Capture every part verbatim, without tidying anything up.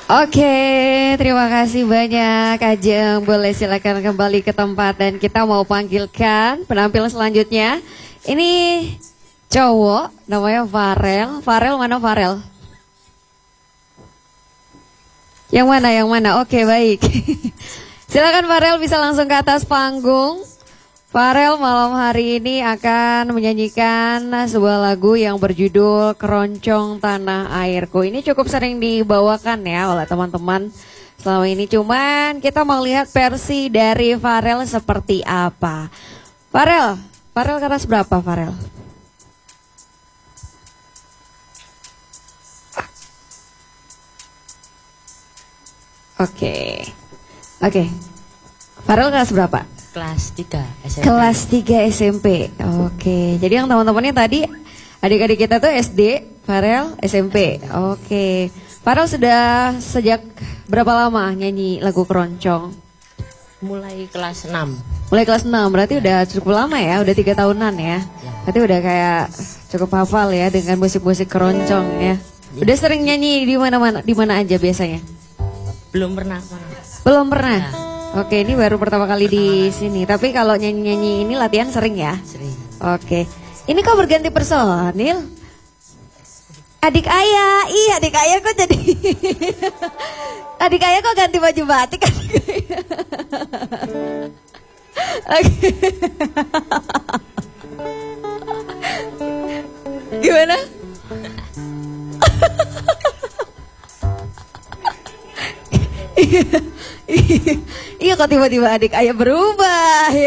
Oke, terima kasih banyak Ajeng. Boleh silakan kembali ke tempat dan kita mau panggilkan penampil selanjutnya. Ini cowok namanya Farel. Farel mana Farel? Yang mana, yang mana? Oke, baik. Silakan Farel bisa langsung ke atas panggung. Farel malam hari ini akan menyanyikan sebuah lagu yang berjudul Keroncong Tanah Airku. Ini cukup sering dibawakan ya oleh teman-teman selama ini. Cuman kita mau lihat versi dari Farel seperti apa. Farel, Farel kelas berapa Farel? Oke, oke. Farel kelas berapa? Kelas tiga S M P. Kelas tiga S M P. Oke. Jadi yang teman-temannya tadi adik-adik kita tuh S D, Farel S M P. Oke. Farel sudah sejak berapa lama nyanyi lagu Keroncong? Mulai kelas enam. Mulai kelas enam. Berarti udah cukup lama ya, udah tiga tahunan ya. Berarti udah kayak cukup hafal ya dengan musik-musik keroncong ya. Udah sering nyanyi di mana-mana, di mana aja biasanya? Belum pernah. Mana. Belum pernah. Ya. Oke, ini baru pertama kali di sini. Tapi kalau nyanyi-nyanyi ini latihan sering ya? Sering. Oke. Ini kok berganti personil? Adik ayah, iya adik ayah kok jadi adik ayah kok ganti baju batik? Oke. Gimana? Iya kok tiba-tiba adik ayah berubah ya.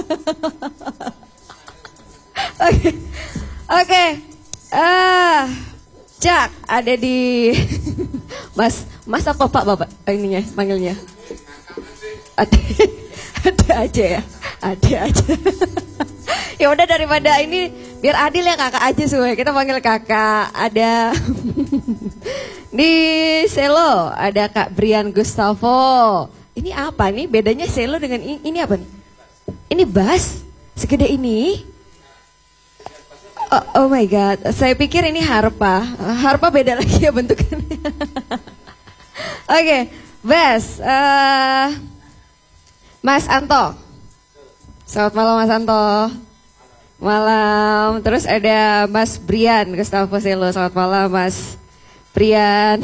Oke, oke. Ah, Cak ada di Mas, Mas apa Pak Bapak ininya panggilnya? Ada, ada aja ya, ada aja. Ya udah daripada ini biar adil ya kakak aja semua. Kita panggil kakak. Ada di selo ada Kak Brian Gustavo. Ini apa nih bedanya selo dengan ini, ini apa nih? Ini bass segede ini. Oh, oh my god, saya pikir ini harpa. Harpa beda lagi ya bentukannya. Oke, okay, bass. Uh, Mas Anto. Selamat malam Mas Anto. Malam. Terus ada Mas Brian Gustavo Selo. Selamat malam Mas Brian.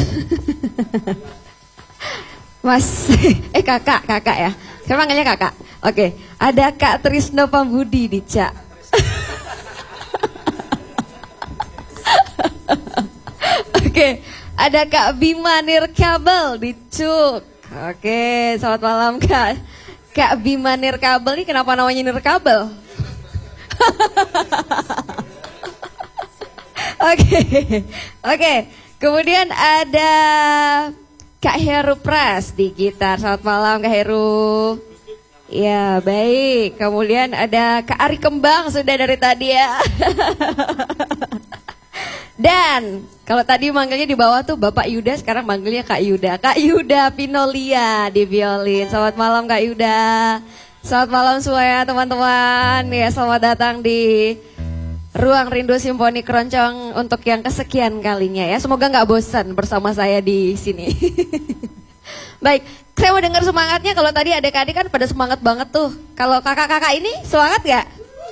Mas, eh kakak, kakak ya. Sekarang panggilnya kakak. Oke, ada Kak Trisno Pambudi di Cak. Oke, ada Kak Bima Nirkabel di Cuk. Oke, selamat malam Kak. Kak Bima Nirkabel ini kenapa namanya Nirkabel? Oke, oke. Kemudian ada Kak Heru Pras di gitar. Selamat malam Kak Heru. Ya baik. Kemudian ada Kak Ari Kembang sudah dari tadi ya. Dan kalau tadi manggilnya di bawah tuh Bapak Yuda, sekarang manggilnya Kak Yuda. Kak Yuda Pinolia di violin. Selamat malam Kak Yuda. Selamat malam semuanya teman-teman. Ya selamat datang di Ruang Rindu Simfoni Keroncong untuk yang kesekian kalinya ya. Semoga nggak bosan bersama saya di sini. Baik, saya mau dengar semangatnya. Kalau tadi adik-adik kan pada semangat banget tuh. Kalau kakak-kakak ini semangat nggak?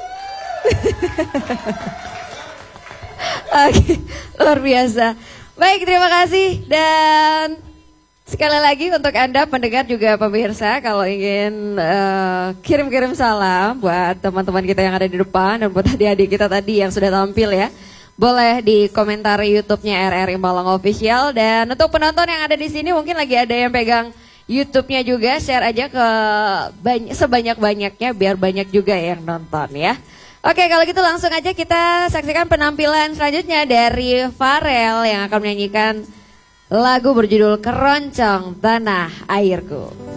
Oke, luar biasa. Baik, terima kasih dan sekali lagi untuk Anda pendengar juga pemirsa, kalau ingin uh, kirim-kirim salam buat teman-teman kita yang ada di depan dan buat adik-adik kita tadi yang sudah tampil ya, boleh di komentar YouTube-nya R R I Malang Official. Dan untuk penonton yang ada di sini mungkin lagi ada yang pegang YouTube-nya juga, share aja ke banyak, sebanyak-banyaknya biar banyak juga yang nonton ya. Oke, kalau gitu langsung aja kita saksikan penampilan selanjutnya dari Farel yang akan menyanyikan lagu berjudul Keroncong Tanah Airku.